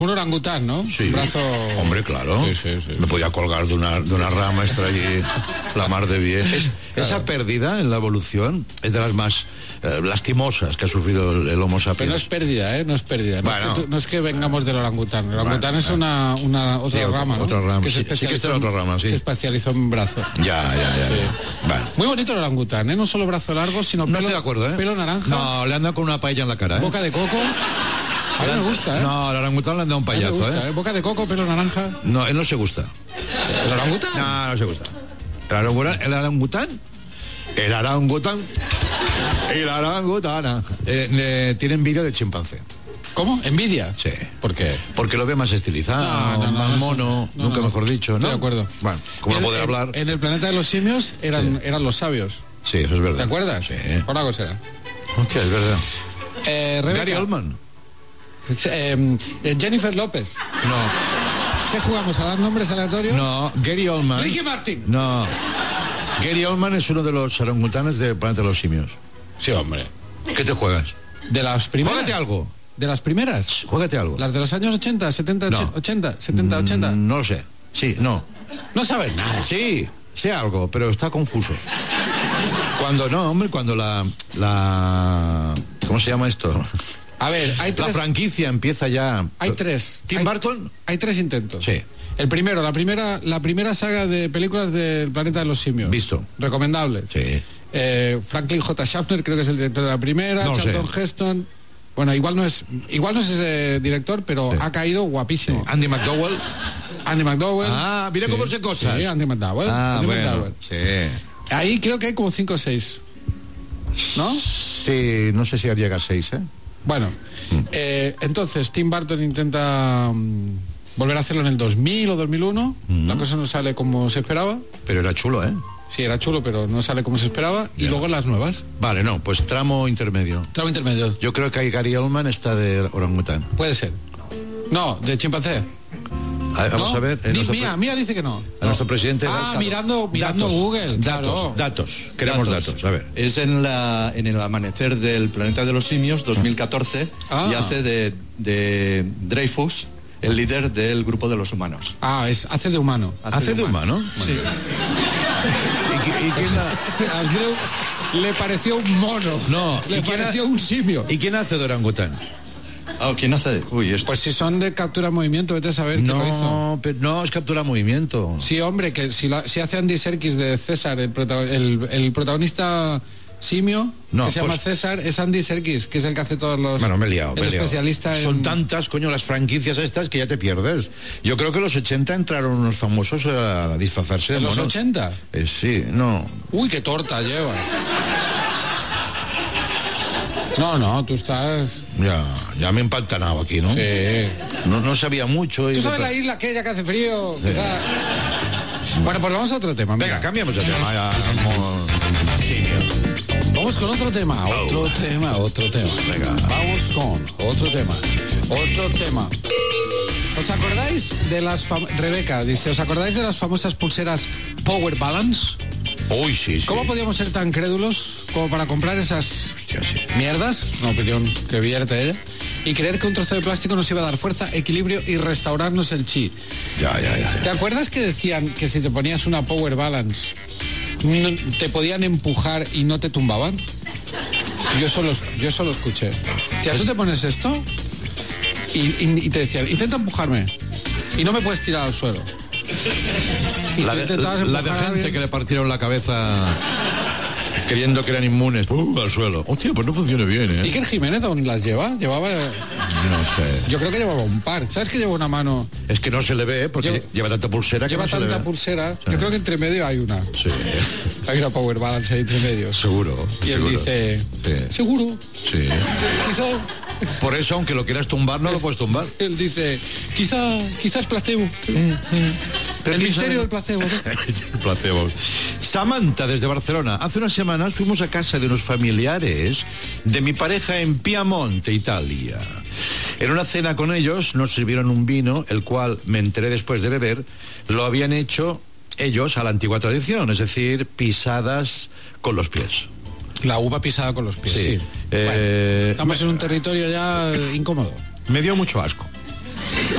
Un orangután, ¿no? Sí. Un brazo... Hombre, claro. Sí. Me podía colgar de una rama, estar allí la mar de bien. Claro. Esa pérdida en la evolución es de las más lastimosas que ha sufrido el Homo sapiens. Pero no es pérdida, ¿eh? No es pérdida. Bueno. No es que vengamos del orangután. El orangután es otra rama, ¿no? Otra rama. Que Sí, que está en otra rama, sí. Se especializó en brazo. Ya. Sí. Vale. Muy bonito el orangután, ¿eh? No solo brazo largo, sino No pelo, estoy de acuerdo, ¿eh? Pelo naranja. No, le anda con una paella en la cara, ¿eh? Boca de coco. A mí me gusta, ¿eh? No, el orangután le han dado un A mí me payaso, gusta, ¿eh? Boca de coco, pelo naranja. No, él no se gusta. ¿El orangután? No se gusta. El orangutana. Tiene envidia de chimpancé. ¿Cómo? ¿Envidia? Sí. ¿Por qué? Porque lo ve más estilizado, No, más mono, nunca mejor dicho, ¿no? Estoy de acuerdo. Bueno, como no poder hablar. En el planeta de los simios eran los sabios. Sí, eso es verdad. ¿Te acuerdas? Sí. Por algo será. Hostia, es verdad. Rebeca. Gary Oldman. Jennifer López. No. ¿Qué jugamos? ¿A dar nombres aleatorios? No, Gary Oldman. Ricky Martin. No. Gary Oldman es uno de los orangutanes del planeta de los simios. Sí, hombre. ¿Qué te juegas? ¿De las primeras? Juégate algo. ¿De las primeras? Juégate algo. ¿Las de los años 80, 70, No. 80, 70, 80? No lo sé. Sí, no. No sabes nada. Sí, sé algo, pero está confuso. Cuando la ¿cómo se llama esto? A ver, hay La tres. franquicia empieza ya. Hay tres. ¿Tim Burton? Hay tres intentos. Sí. El primero, la primera saga de películas del planeta de los simios. Visto. Recomendable. Sí. Franklin J. Schaffner creo que es el director de la primera. No Charlton Heston. Bueno, igual no es ese director, pero Sí. ha caído guapísimo. Andy McDowell. Andy McDowell. Ah, mira cómo sé cosas. Sí, Andy McDowell. Andy McDowell. Sí. Ahí creo que hay como 5 o 6. ¿No? Sí, no sé si llega a 6, ¿eh? Bueno, entonces Tim Burton intenta volver a hacerlo en el 2000 o 2001. La cosa no sale como se esperaba. Pero era chulo, ¿eh? Sí, era chulo, pero no sale como se esperaba. Y Ya. luego las nuevas. Vale, no, pues tramo intermedio. Tramo intermedio. Yo creo que ahí Gary Oldman está de orangután. Puede ser. No, de chimpancé. Vamos ¿No? a ver. Mía dice que no. A nuestro presidente. Mirando Datos, Google. Claro. Datos. Queremos datos. A ver. Es en el amanecer del planeta de los simios, 2014, y hace de Dreyfus el líder del grupo de los humanos. Hace de humano. ¿Hace de humano? Sí. ¿Y quién Al Greu le pareció un mono. No. Le ¿Y quién pareció un simio. ¿Y quién hace de orangután? ¿Quién hace? Pues si son de captura movimiento, vete a saber quién lo hizo. No, es captura movimiento. Sí, hombre, que si hace Andy Serkis de César, el protagonista simio, No, que se llama pues- César, es Andy Serkis, que es el que hace todos los... Bueno, me he liado. El especialista en... Son tantas, coño, las franquicias estas que ya te pierdes. Yo creo que en los 80 entraron unos famosos a disfrazarse de ¿En los monos. 80? Sí, no. Uy, qué torta lleva. No, tú estás... Ya me he empantanado aquí, ¿no? Sí. No sabía mucho. ¿Tú sabes la isla aquella que hace frío? Sí. Bueno, pues vamos a otro tema. Mira. Venga, cambiamos de tema. Vamos con otro tema. Venga. Vamos con otro tema. ¿Os acordáis de las Rebeca dice, ¿os acordáis de las famosas pulseras Power Balance? Uy, sí. ¿Cómo podíamos ser tan crédulos como para comprar esas mierdas? Es una opinión que vierte ella. Y creer que un trozo de plástico nos iba a dar fuerza, equilibrio y restaurarnos el chi. Ya. ¿Te acuerdas que decían que si te ponías una Power Balance te podían empujar y no te tumbaban? Yo solo escuché. Si tú te pones esto y te decían, intenta empujarme y no me puedes tirar al suelo. Y La tú de intentabas empujar a gente alguien. que le partieron la cabeza creyendo que eran inmunes. Al suelo. Hostia, pues no funciona bien, ¿eh? Iker Jiménez aún las lleva. No sé. Yo creo que llevaba un par. ¿Sabes que lleva una mano? Es que no se le ve, porque lleva tanta pulsera que Lleva no se le tanta ve. pulsera. Yo creo que entre medio hay una. Sí. Hay una Power Balance ahí entre medio. Seguro. Y él seguro. dice, Sí. seguro. Sí. Quizá. Por eso, aunque lo quieras tumbar, no lo puedes tumbar. Él dice, quizás placebo. Pero El ¿quién misterio sabe? del placebo, ¿no? El placebo. Samantha, desde Barcelona. Hace unas semanas fuimos a casa de unos familiares de mi pareja en Piamonte, Italia. En una cena con ellos nos sirvieron un vino, el cual, me enteré después de beber, lo habían hecho ellos a la antigua tradición, es decir, pisadas con los pies. La uva pisada con los pies. Sí. Sí. Bueno, estamos en un territorio ya incómodo. Me dio mucho asco.